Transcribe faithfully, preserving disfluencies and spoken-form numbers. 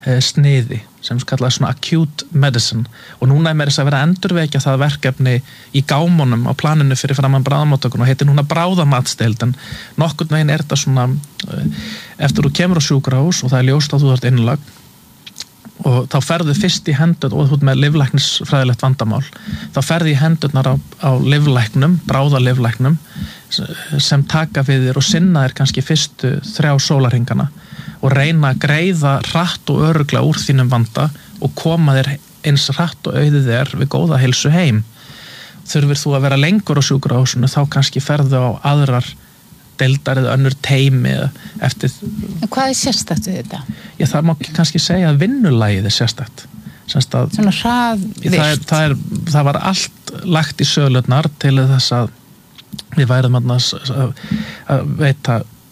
sniði sem kallað svona acute medicine og núna er mér þess að vera að endurvekja það verkefni í gámunum á planinu fyrir framan bráðamóttökun og heitir núna bráðamatsdeild en nokkurn veginn er þetta svona eftir þú kemur á sjúkrahús og það er ljóst að þú ert innlagt og þá ferðu fyrst í hendur og þú ert með lyflæknisfræðilegt vandamál þá ferðu í hendurnar á, á lyflæknum, bráðalyflæknum sem taka við þér og sinna þér kannski fyrstu þrjá sólarhringana og reyna að greiða hratt og örugglega úr þínum vanda og koma þér eins hratt og auðið þér við góða heilsu heim. Þurfir þú að vera lengur á sjúkrahúsinu þá kannski ferðu á aðrar deildar eða önnur teymi eftir... En hvað er sérstakt við þetta? Já, það má kannski segja að vinnulagið er sérstakt. Að, Svona hraðvirt. Það, er, það, er, það var allt lagt í sölurnar til þess að við værum að, að veita